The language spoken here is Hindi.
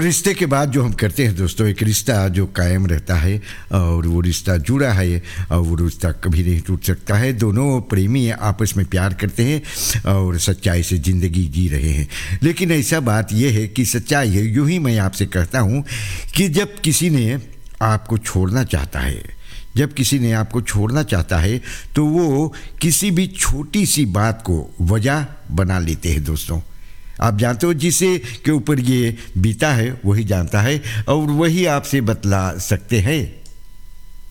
रिश्ते के बाद जो हम करते हैं दोस्तों, एक रिश्ता जो कायम रहता है और वो रिश्ता जुड़ा है और वो रिश्ता कभी नहीं टूट सकता है। दोनों प्रेमी आपस में प्यार करते हैं और सच्चाई से ज़िंदगी जी रहे हैं। लेकिन ऐसा बात यह है कि सच्चाई है, यूँ ही मैं आपसे कहता हूँ कि जब किसी ने आपको छोड़ना चाहता है, जब किसी ने आपको छोड़ना चाहता है तो वो किसी भी छोटी सी बात को वजह बना लेते हैं दोस्तों। आप जानते हो जिसे के ऊपर ये बीता है वही जानता है और वही आपसे बतला सकते हैं